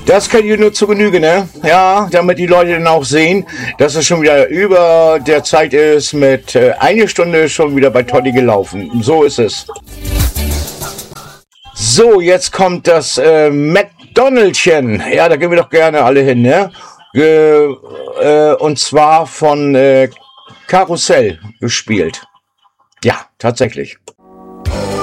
Das kann ich nur zu Genüge, ne? Ja, damit die Leute dann auch sehen, dass es schon wieder über der Zeit ist mit eine Stunde schon wieder bei Toddy gelaufen. So ist es. So, jetzt kommt das McDonald'schen. Ja, da gehen wir doch gerne alle hin, ne? Und zwar von Karussell gespielt. Ja, tatsächlich.